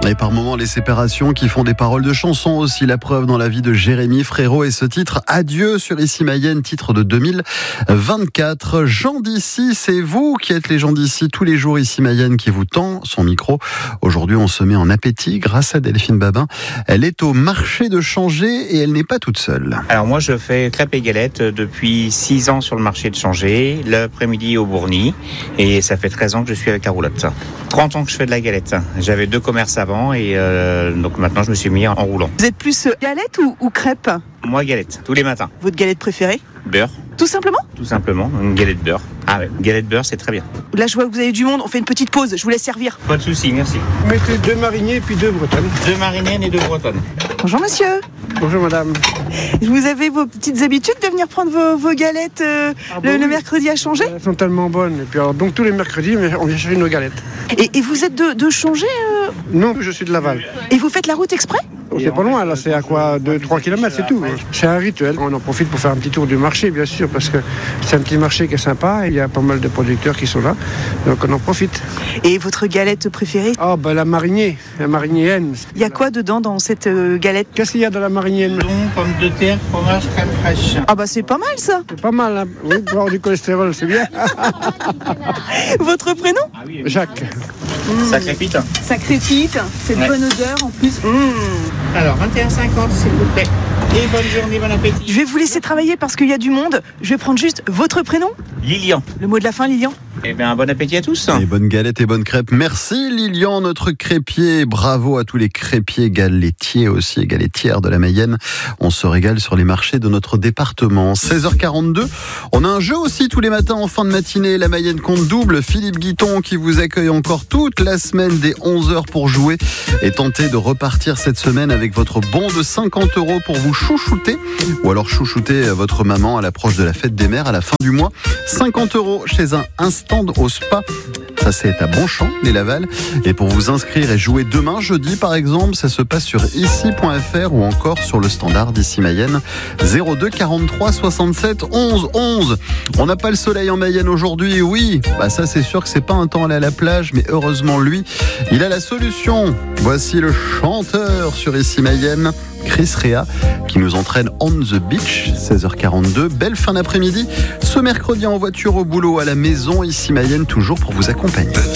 Et par moments, les séparations qui font des paroles de chansons aussi. La preuve dans la vie de Jérémy Frérot et ce titre Adieu sur Ici Mayenne, titre de 2024. Jean d'ici, c'est vous qui êtes les gens d'ici tous les jours. Ici Mayenne qui vous tend son micro. Aujourd'hui, on se met en appétit grâce à Delphine Babin. Elle est au marché de Changé et elle n'est pas toute seule. Alors moi, je fais crêpes et galettes depuis 6 ans sur le marché de Changé, l'après-midi au Bourgny, et ça fait 13 ans que je suis avec la roulotte. 30 ans que je fais de la galette. J'avais 2 commerces avant et donc maintenant je me suis mis en roulant. Vous êtes plus galette ou crêpe ? Moi, galette, tous les matins. Votre galette préférée ? Beurre. Tout simplement ? Tout simplement, une galette beurre. Ah ouais, galette beurre, c'est très bien. Là, je vois que vous avez du monde. On fait une petite pause. Je vous laisse servir. Pas de souci, merci. Mettez 2 mariniers et puis 2 bretonnes. 2 mariniennes et 2 bretonnes. Bonjour, monsieur. Bonjour madame. Vous avez vos petites habitudes de venir prendre vos galettes le mercredi à Changé ? Elles sont tellement bonnes. Et puis alors, donc tous les mercredis, on vient chercher nos galettes. Et vous êtes de Changé Non, je suis de Laval. Et vous faites la route exprès ? C'est pas loin, là, c'est à quoi 2-3 km, c'est tout. C'est un rituel. On en profite pour faire un petit tour du marché, bien sûr, parce que c'est un petit marché qui est sympa. Il y a pas mal de producteurs qui sont là, donc on en profite. Et votre galette préférée ? Ah, ben la marinienne. Il y a quoi dedans dans cette galette ? Qu'est-ce qu'il y a dans la marinienne ? Pommes de terre, fromage, crème fraîche. Ah bah c'est pas mal ça. C'est pas mal, hein. Oui, pour avoir du cholestérol, c'est bien. Votre prénom ? Jacques. Ça crépite. Ça crépite, c'est de bonne odeur en plus. Alors, 21,50 s'il vous plaît. Et bonne journée, bon appétit. Je vais vous laisser travailler parce qu'il y a du monde. Je vais prendre juste votre prénom. Lilian. Le mot de la fin, Lilian. Eh bien, bon appétit à tous. Et bonne galette et bonne crêpe. Merci Lilian, notre crêpier. Bravo à tous les crêpiers, galettiers aussi et galettières de la Mayenne. On se régale sur les marchés de notre département. 16h42. On a un jeu aussi tous les matins en fin de matinée. La Mayenne compte double. Philippe Guiton qui vous accueille encore toute la semaine dès 11h pour jouer et tenter de repartir cette semaine avec votre bon de 50 € pour vous chouchouter ou alors chouchouter votre maman à l'approche de la fête des mères à la fin du mois. 50 € chez un stand au spa. Ça, c'est à Bonchamp, les Laval. Et pour vous inscrire et jouer demain, jeudi, par exemple, ça se passe sur ici.fr ou encore sur le standard d'Ici Mayenne. 02 43 67 11 11. On n'a pas le soleil en Mayenne aujourd'hui, oui. Bah, ça, c'est sûr que c'est pas un temps à aller à la plage, mais heureusement, lui, il a la solution. Voici le chanteur sur Ici Mayenne, Chris Rea, qui nous entraîne on the beach, 16h42. Belle fin d'après-midi. Ce mercredi en voiture, au boulot, à la maison, Ici Mayenne, toujours pour vous accompagner.